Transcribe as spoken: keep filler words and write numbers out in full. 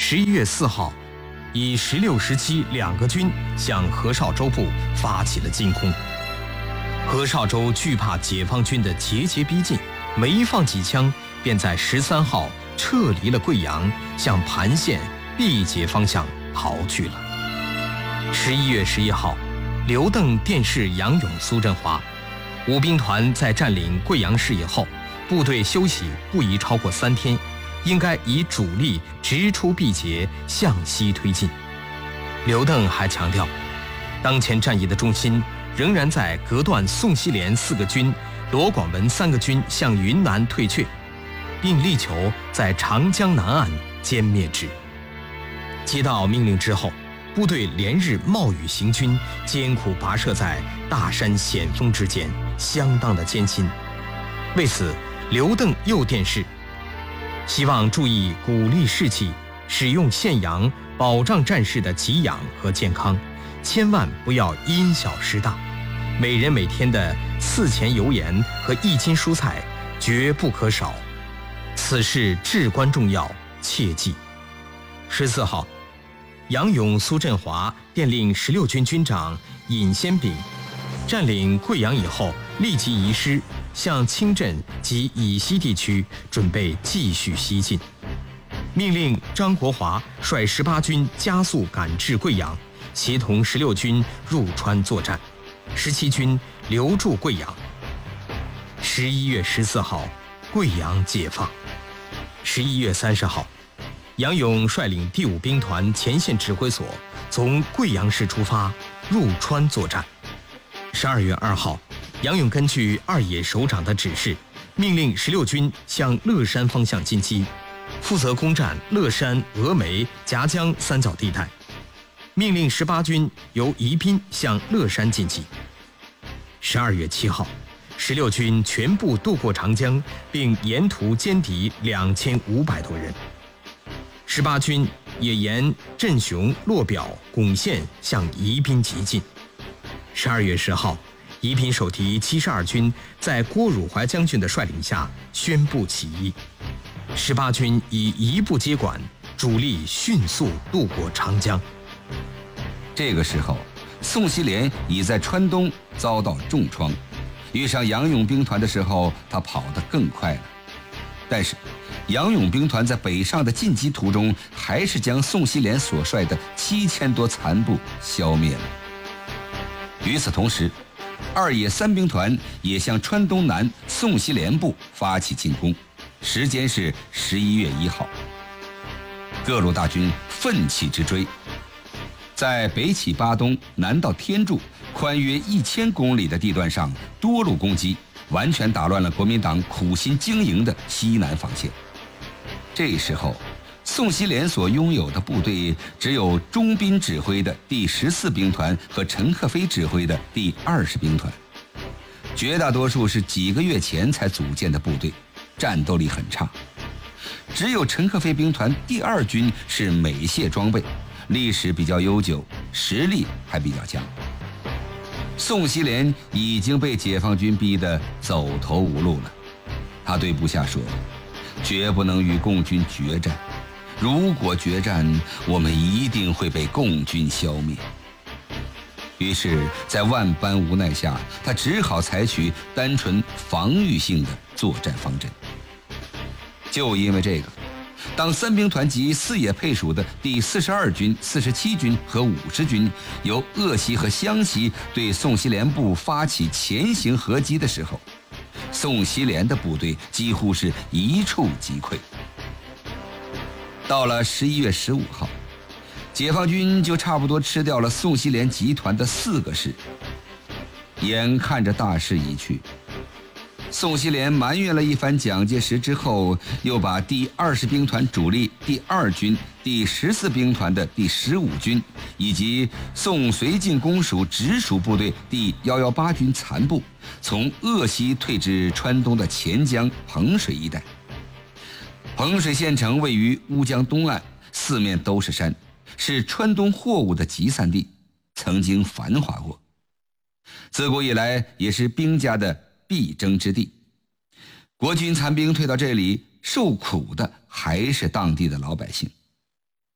十一月四号，以十六、十七两个军向何绍州部发起了进攻。何绍州惧怕解放军的节节逼近，没放几枪，便在十三号撤离了贵阳，向盘县、毕节方向逃去了。十一月十一号，刘邓电示杨勇、苏振华，五兵团在占领贵阳市以后，部队休息不宜超过三天，应该以主力直出毕节，向西推进。刘邓还强调，当前战役的重心仍然在隔断宋希濂四个军、罗广文三个军向云南退却，并力求在长江南岸歼灭之。接到命令之后，部队连日冒雨行军，艰苦跋涉在大山险峰之间，相当的艰辛。为此，刘邓又电示，希望注意鼓励士气，使用献阳，保障战士的给养和健康，千万不要因小失大。每人每天的四钱油盐和一斤蔬菜绝不可少，此事至关重要，切记。十四号，杨勇、苏振华电令十六军军长尹先炳，占领贵阳以后，立即移师向清镇及以西地区准备继续西进。命令张国华率十八军加速赶至贵阳，协同十六军入川作战，十七军留驻贵阳。十一月十四号，贵阳解放。十一月三十号，杨勇率领第五兵团前线指挥所从贵阳市出发，入川作战。十二月二号，杨勇根据二野首长的指示，命令十六军向乐山方向进击，负责攻占乐山、峨眉、夹江三角地带。命令十八军由宜宾向乐山进击。十二月七号，十六军全部渡过长江，并沿途歼敌两千五百多人。十八军也沿镇雄、洛表、巩县向宜宾急进。十二月十号，宜宾手提七十二军在郭汝怀将军的率领下宣布起义。十八军以一部接管，主力迅速渡过长江。 这个时候，宋希濂已在川东遭到重创，遇上杨勇兵团的时候，他跑得更快了。但是，杨勇兵团在北上的进击途中，还是将宋希濂所率的七千多残部消灭了。与此同时，二野三兵团也向川东南宋希濂部发起进攻，时间是十一月一号。各路大军奋起直追，在北起巴东，南到天柱，宽约一千公里的地段上多路攻击，完全打乱了国民党苦心经营的西南防线。这时候，宋希濂所拥有的部队只有钟斌指挥的第十四兵团和陈克飞指挥的第二十兵团，绝大多数是几个月前才组建的部队，战斗力很差。只有陈克飞兵团第二军是美械装备，历史比较悠久，实力还比较强。宋希濂已经被解放军逼得走投无路了，他对部下说，绝不能与共军决战，如果决战，我们一定会被共军消灭。于是，在万般无奈下，他只好采取单纯防御性的作战方针。就因为这个，当三兵团及四野配属的第四十二军、四十七军和五十军由鄂西和湘西对宋希濂部发起前行合击的时候，宋希濂的部队几乎是一触即溃。到了十一月十五号，解放军就差不多吃掉了宋希濂集团的四个师。眼看着大势已去，宋希濂埋怨了一番蒋介石之后，又把第二十兵团主力第二军、第十四兵团的第十五军以及宋绥靖公署直属部队第一一八军残部，从鄂西退至川东的钱江、彭水一带。彭水县城位于乌江东岸，四面都是山，是川东货物的集散地，曾经繁华过。自古以来也是兵家的必争之地。国军残兵退到这里，受苦的还是当地的老百姓。